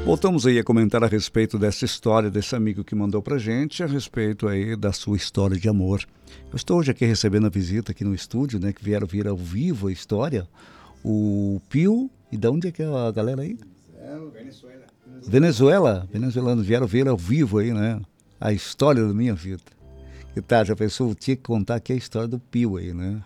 Voltamos aí a comentar a respeito dessa história desse amigo que mandou pra gente, a respeito aí da sua história de amor. Eu estou hoje aqui recebendo a visita aqui no estúdio, né, que vieram vir ao vivo a história, o Pio, e de onde é que é a galera aí? Venezuelanos vieram ver ao vivo aí, né, a história da minha vida. E tá, já pensou, eu tinha que contar aqui a história do Pio aí, né,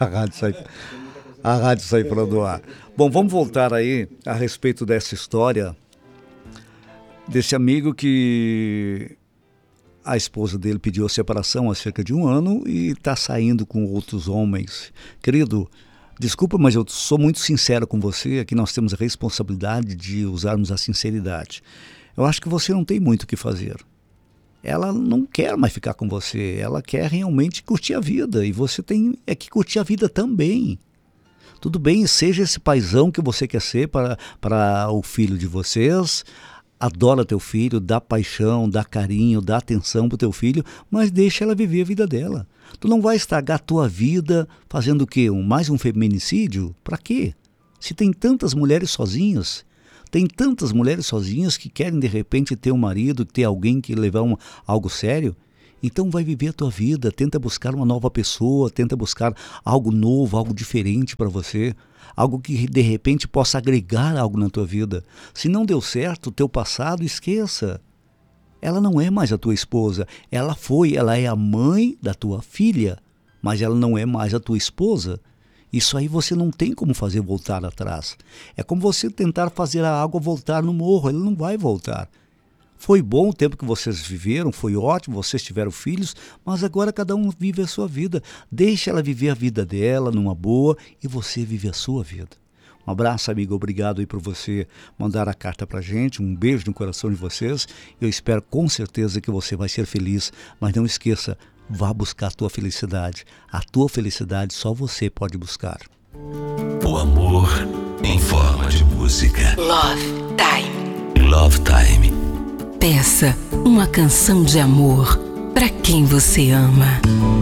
a rádio sai fora do ar. Bom, vamos voltar aí a respeito dessa história, desse amigo que a esposa dele pediu a separação há cerca de 1 ano e está saindo com outros homens. Querido, desculpa, mas eu sou muito sincero com você, aqui nós temos a responsabilidade de usarmos a sinceridade. Eu acho que você não tem muito o que fazer. Ela não quer mais ficar com você, ela quer realmente curtir a vida, e você tem que curtir a vida também. Tudo bem, seja esse paizão que você quer ser para o filho de vocês, adora teu filho, dá paixão, dá carinho, dá atenção pro teu filho, mas deixa ela viver a vida dela. Tu não vai estragar a tua vida fazendo o quê? Mais um feminicídio? Para quê? Se tem tantas mulheres sozinhas, que querem de repente ter um marido, ter alguém que levar algo sério, então vai viver a tua vida, tenta buscar uma nova pessoa, tenta buscar algo novo, algo diferente para você, algo que de repente possa agregar algo na tua vida. Se não deu certo o teu passado, esqueça. Ela não é mais a tua esposa, ela é a mãe da tua filha, mas ela não é mais a tua esposa. Isso aí você não tem como fazer voltar atrás. É como você tentar fazer a água voltar no morro, ela não vai voltar. Foi bom o tempo que vocês viveram, foi ótimo, vocês tiveram filhos, mas agora cada um vive a sua vida. Deixa ela viver a vida dela numa boa e você vive a sua vida. Um abraço, amigo, obrigado aí por você mandar a carta pra gente, um beijo no coração de vocês. Eu espero com certeza que você vai ser feliz, mas não esqueça, vá buscar a tua felicidade. A tua felicidade só você pode buscar. O amor em forma de música. Love Time. Love Time. Peça uma canção de amor para quem você ama.